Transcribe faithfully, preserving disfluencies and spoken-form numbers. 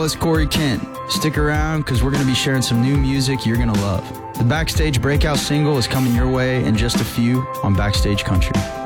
y'all, it's Corey Kent. Stick around because we're going to be sharing some new music you're going to love. The Backstage breakout single is coming your way in just a few on Backstage Country.